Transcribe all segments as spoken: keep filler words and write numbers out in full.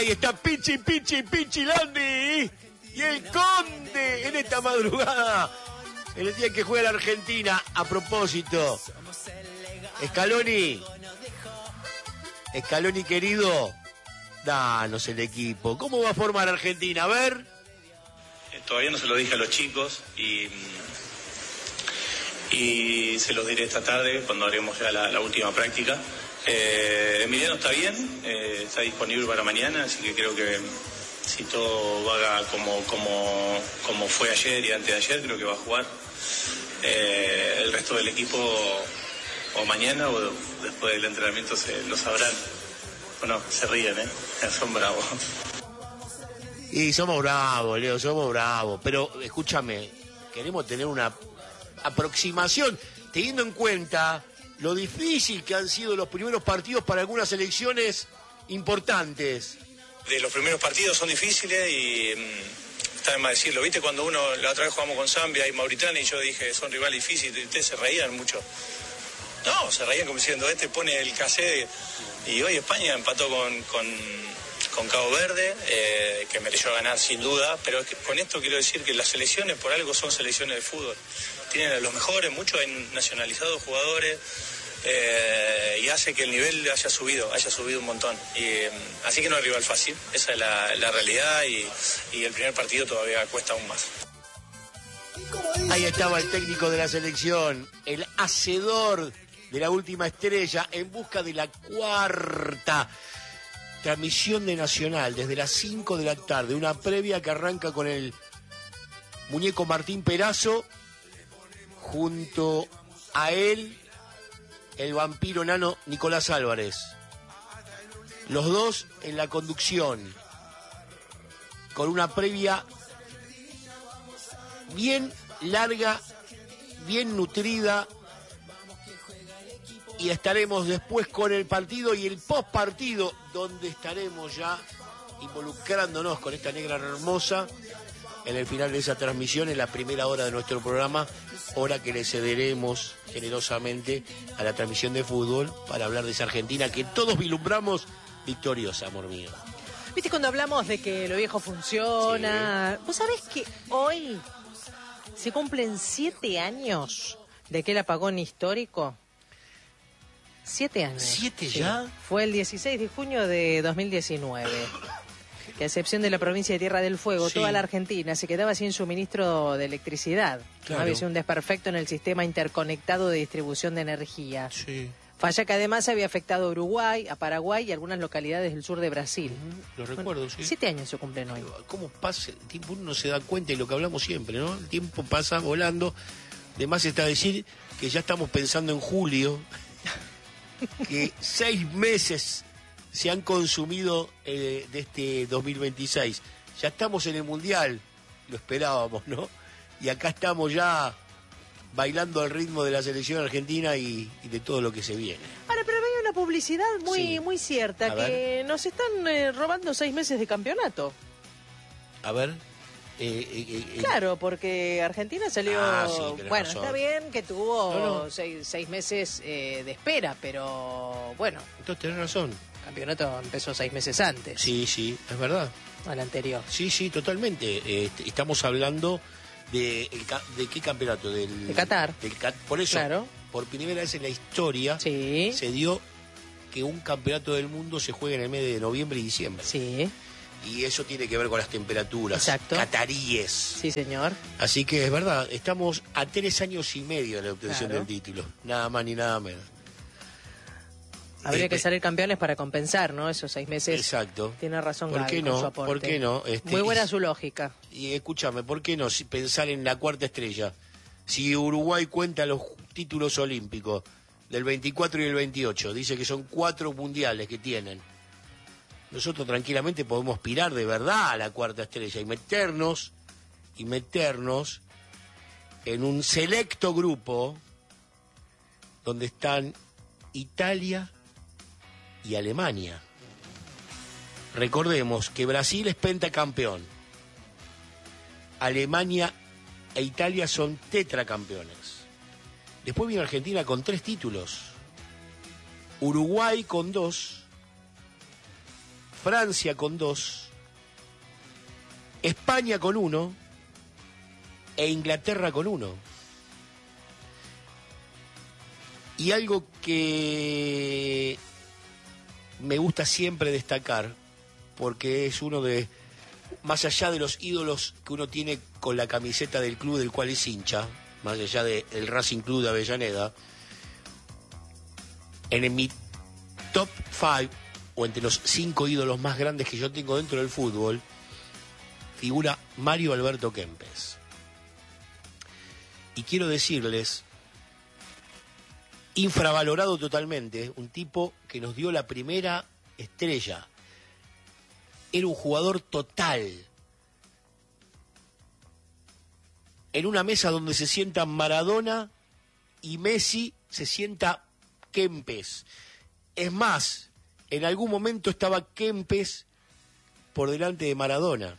Ahí está Pichi, Pichi, Pichi Landi y el Conde en esta madrugada, en el día en que juega la Argentina. A propósito, Scaloni, Scaloni querido, danos el equipo. ¿Cómo va a formar Argentina? A ver. Eh, todavía no se lo dije a los chicos y, y se los diré esta tarde cuando haremos ya la, la última práctica. Eh, Emiliano está bien, eh, está disponible para mañana, así que creo que si todo va como, como, como fue ayer y antes de ayer, creo que va a jugar. Eh, el resto del equipo o mañana o después del entrenamiento se lo sabrán. Bueno, se ríen, ¿eh? Son bravos. Y somos bravos, Leo, somos bravos. Pero escúchame, queremos tener una aproximación, teniendo en cuenta lo difícil que han sido los primeros partidos para algunas selecciones importantes. De los primeros partidos son difíciles y mmm, está de más decirlo. ¿Viste cuando uno, la otra vez jugamos con Zambia y Mauritania y yo dije son rivales difíciles y ustedes se reían mucho? No, se reían como diciendo, este pone el cassé y hoy España empató con, con, con Cabo Verde, eh, que mereció ganar sin duda, pero es que con esto quiero decir que las selecciones por algo son selecciones de fútbol. Tienen a los mejores, muchos han nacionalizado jugadores eh, y hace que el nivel haya subido, haya subido un montón. Y, eh, así que no es rival fácil, esa es la, la realidad y, y el primer partido todavía cuesta aún más. Ahí estaba el técnico de la selección, el hacedor de la última estrella, en busca de la cuarta transmisión de Nacional desde las cinco de la tarde, una previa que arranca con el muñeco Martín Perazo, junto a él el vampiro nano Nicolás Álvarez, los dos en la conducción, con una previa bien larga, bien nutrida, y estaremos después con el partido y el postpartido, donde estaremos ya involucrándonos con esta negra hermosa en el final de esa transmisión, en la primera hora de nuestro programa, hora que le cederemos generosamente a la transmisión de fútbol para hablar de esa Argentina que todos vislumbramos victoriosa, amor mío. ¿Viste cuando hablamos de que lo viejo funciona? Sí. ¿Vos sabés que hoy se cumplen siete años de aquel apagón histórico? Siete años. ¿Siete sí. ya? Fue el dieciséis de junio de dos mil diecinueve. Que a excepción de la provincia de Tierra del Fuego, sí, toda la Argentina se quedaba sin suministro de electricidad. Claro. ¿No? Había sido un desperfecto en el sistema interconectado de distribución de energía. Sí. Falla que además había afectado a Uruguay, a Paraguay y algunas localidades del sur de Brasil. Uh-huh. Lo recuerdo, bueno, sí. Siete años se cumplen hoy. ¿Cómo pasa el tiempo? Uno no se da cuenta de lo que hablamos siempre, ¿no? El tiempo pasa volando. De más está decir que ya estamos pensando en julio, que seis meses se han consumido eh, de este dos mil veintiséis. Ya estamos en el Mundial, lo esperábamos, ¿no? Y acá estamos ya bailando al ritmo de la selección argentina y, y de todo lo que se viene. Ahora, pero hay una publicidad muy, sí, muy cierta, a que ver, nos están eh, robando seis meses de campeonato. A ver... Eh, eh, eh, claro, porque Argentina salió... Ah, sí, bueno, razón. Está bien que tuvo no, no. Seis, seis meses eh, de espera, pero bueno... Entonces tenés razón. El campeonato empezó seis meses antes. Sí, sí, es verdad. Al anterior. Sí, sí, totalmente. Eh, estamos hablando de, el, de qué campeonato, del... De Qatar. Del, por eso, claro, por primera vez en la historia, sí, se dio que un campeonato del mundo se juegue en el mes de noviembre y diciembre. Sí. Y eso tiene que ver con las temperaturas. Exacto. Cataríes. Sí, señor. Así que es verdad, estamos a tres años y medio de la obtención, claro, del título. Nada más ni nada menos. Habría eh, que salir campeones para compensar, ¿no? Esos seis meses. Exacto. Tiene razón ¿Por Gaby qué no? con su aporte. ¿Por qué no? Este, Muy buena y, su lógica. Y escúchame, ¿por qué no si pensar en la cuarta estrella? Si Uruguay cuenta los títulos olímpicos del veinticuatro y el veintiocho, dice que son cuatro mundiales que tienen. Nosotros tranquilamente podemos aspirar de verdad a la cuarta estrella y meternos, y meternos en un selecto grupo donde están Italia y Alemania. Recordemos que Brasil es pentacampeón, Alemania e Italia son tetracampeones. Después viene Argentina con tres títulos, Uruguay con dos, Francia con dos, España con uno e Inglaterra con uno. Y algo que me gusta siempre destacar, porque es uno de, más allá de los ídolos que uno tiene con la camiseta del club del cual es hincha, más allá del Racing Club de Avellaneda, en mi top cinco, o entre los cinco ídolos más grandes que yo tengo dentro del fútbol, figura Mario Alberto Kempes. Y quiero decirles, infravalorado totalmente, un tipo que nos dio la primera estrella. Era un jugador total. En una mesa donde se sientan Maradona y Messi, se sienta Kempes. Es más, en algún momento estaba Kempes por delante de Maradona.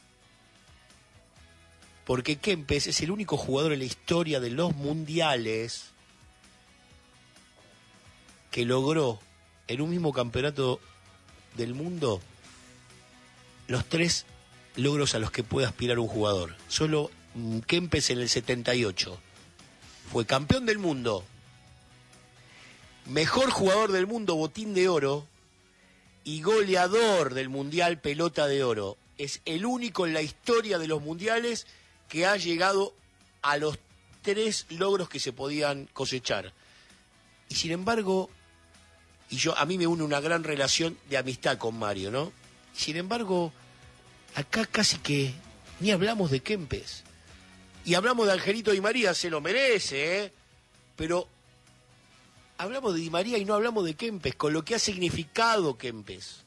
Porque Kempes es el único jugador en la historia de los mundiales que logró en un mismo campeonato del mundo los tres logros a los que puede aspirar un jugador. Solo Kempes en el setenta y ocho fue campeón del mundo, mejor jugador del mundo, botín de oro, y goleador del mundial, pelota de oro. Es el único en la historia de los mundiales que ha llegado a los tres logros que se podían cosechar. Y sin embargo, y yo a mí me une una gran relación de amistad con Mario, ¿no? Sin embargo, acá casi que ni hablamos de Kempes. Y hablamos de Angelito Di María, se lo merece, ¿eh? Pero hablamos de Di María y no hablamos de Kempes, con lo que ha significado Kempes.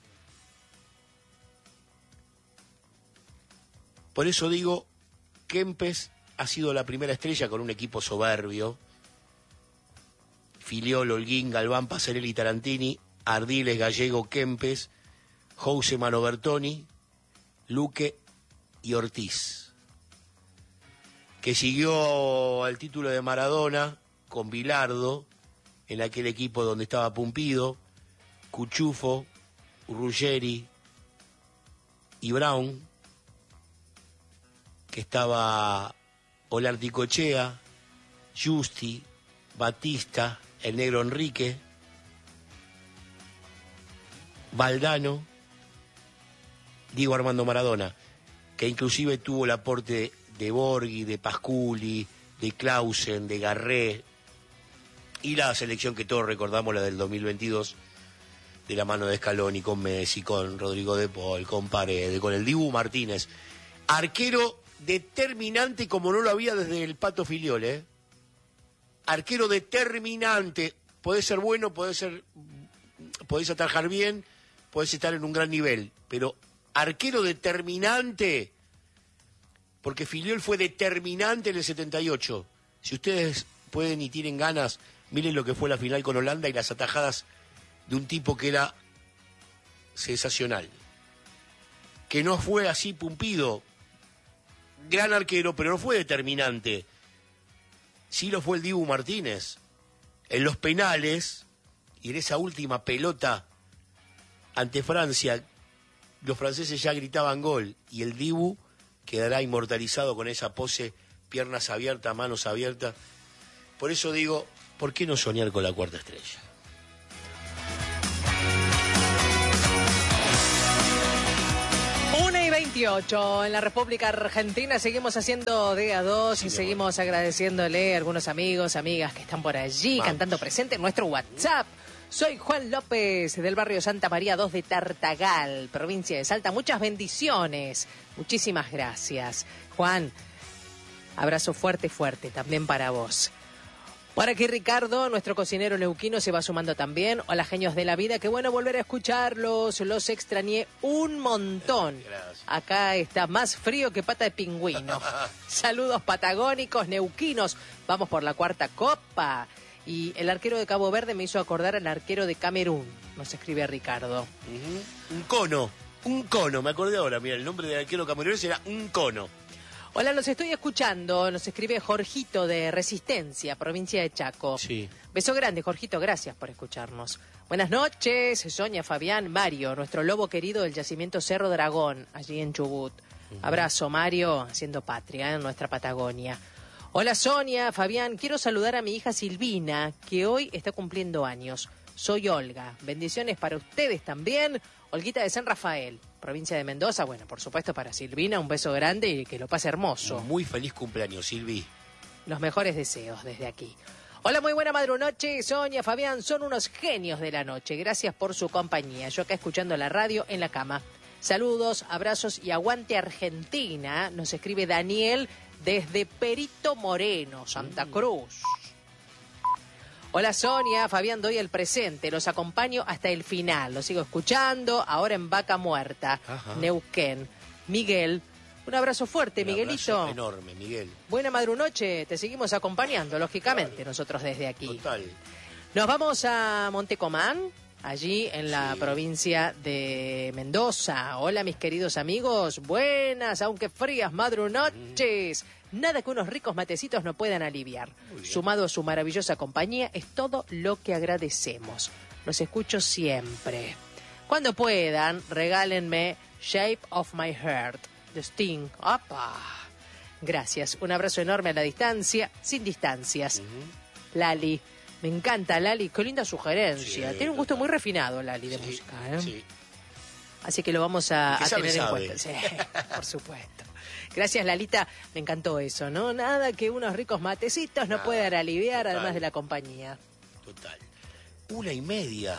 Por eso digo, Kempes ha sido la primera estrella con un equipo soberbio. Filiol, Holguín, Galván, Pasarelli, Tarantini, Ardiles, Gallego, Kempes, Jose Mano Bertoni, Luque y Ortiz, que siguió al título de Maradona con Bilardo, en aquel equipo donde estaba Pumpido, Cuchufo, Ruggeri y Brown, que estaba Olarticochea, Justi, Batista, el negro Enrique, Valdano, Diego Armando Maradona, que inclusive tuvo el aporte de Borghi, de Pasculi, de Clausen, de Garré, y la selección que todos recordamos, la del dos mil veintidós, de la mano de Scaloni, con Messi, con Rodrigo de Paul, con Paredes, con el Dibu Martínez. Arquero determinante como no lo había desde el Pato Filiol, ¿eh? Arquero determinante. Podés ser bueno, podés ser, podés atajar bien, podés estar en un gran nivel, pero arquero determinante, porque Filiol fue determinante en el setenta y ocho. Si ustedes pueden y tienen ganas, miren lo que fue la final con Holanda y las atajadas de un tipo que era sensacional. Que no fue así Pumpido, gran arquero, pero no fue determinante. Sí lo fue el Dibu Martínez. En los penales, y en esa última pelota ante Francia, los franceses ya gritaban gol, y el Dibu quedará inmortalizado con esa pose, piernas abiertas, manos abiertas. Por eso digo, ¿por qué no soñar con la cuarta estrella? una y veintiocho en la República Argentina. Seguimos haciendo D A dos sí, y seguimos bueno. agradeciéndole a algunos amigos, amigas que están por allí, Vamos. cantando presente en nuestro WhatsApp. Soy Juan López, del barrio Santa María dos de Tartagal, provincia de Salta. Muchas bendiciones. Muchísimas gracias. Juan, abrazo fuerte, fuerte también para vos. Por aquí Ricardo, nuestro cocinero neuquino, se va sumando también. Hola, genios de la vida, qué bueno volver a escucharlos, los extrañé un montón. Gracias. Acá está más frío que pata de pingüino. Saludos patagónicos, neuquinos, vamos por la cuarta copa. Y el arquero de Cabo Verde me hizo acordar al arquero de Camerún, nos escribe Ricardo. Uh-huh. Un cono, un cono, me acordé ahora, mira, el nombre del arquero camerunés era un cono. Hola, los estoy escuchando, nos escribe Jorgito de Resistencia, provincia de Chaco. Sí. Beso grande, Jorgito, gracias por escucharnos. Buenas noches, Sonia, Fabián, Mario, nuestro lobo querido del yacimiento Cerro Dragón, allí en Chubut. Uh-huh. Abrazo, Mario, haciendo patria en nuestra Patagonia. Hola, Sonia, Fabián, quiero saludar a mi hija Silvina, que hoy está cumpliendo años. Soy Olga. Bendiciones para ustedes también. Olguita de San Rafael, provincia de Mendoza. Bueno, por supuesto para Silvina, un beso grande y que lo pase hermoso. Muy feliz cumpleaños, Silvi. Los mejores deseos desde aquí. Hola, muy buena madrunoche, Sonia, Fabián, son unos genios de la noche. Gracias por su compañía. Yo acá escuchando la radio en la cama. Saludos, abrazos y aguante Argentina. Nos escribe Daniel desde Perito Moreno, Santa Cruz. Hola, Sonia, Fabián, doy el presente. Los acompaño hasta el final. Los sigo escuchando, ahora en Vaca Muerta, Ajá. Neuquén. Miguel. Un abrazo fuerte, un Miguelito. Abrazo enorme, Miguel. Buena madrunoche, te seguimos acompañando, lógicamente, claro. Nosotros desde aquí. Total. Nos vamos a Montecomán, allí en la sí. provincia de Mendoza. Hola, mis queridos amigos. Buenas, aunque frías madrunoches. Mm. Nada que unos ricos matecitos no puedan aliviar. Sumado a su maravillosa compañía, es todo lo que agradecemos. Los escucho siempre. Cuando puedan, regálenme Shape of My Heart. The Sting. ¡Opa! Gracias. Un abrazo enorme a la distancia, sin distancias. Uh-huh. Lali. Me encanta, Lali. Qué linda sugerencia. Sí, Tiene un gusto total. muy refinado, Lali, de sí, música. ¿eh? Sí. Así que lo vamos a, a tener en cuenta. Sí, por supuesto. Gracias, Lalita. Me encantó eso, ¿no? Nada que unos ricos matecitos no Nada. puedan aliviar, total. además de la compañía. Total. Una y media.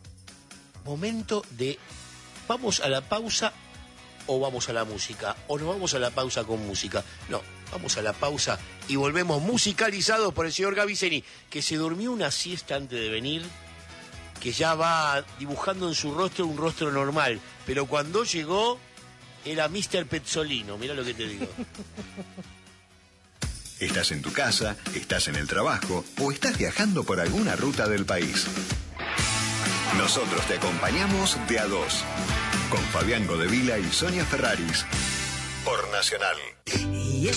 Momento de... Vamos a la pausa... o vamos a la música, o nos vamos a la pausa con música. No, vamos a la pausa y volvemos musicalizados por el señor Gaviceni, que se durmió una siesta antes de venir, que ya va dibujando en su rostro un rostro normal, pero cuando llegó era mister Pezzolino, mira lo que te digo. Estás en tu casa, estás en el trabajo o estás viajando por alguna ruta del país. Nosotros te acompañamos de a dos. Con Fabián Godevila y Sonia Ferraris. Por Nacional. Y es